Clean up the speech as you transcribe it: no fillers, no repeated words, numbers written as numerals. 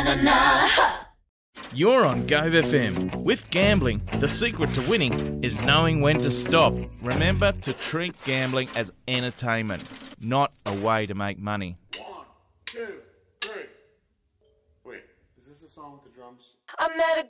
You're on Gove FM. With gambling, the secret to winning is knowing when to stop. Remember to treat gambling as entertainment, not a way to make money. 1, 2, 3. Wait, is this a song with the drums? I met a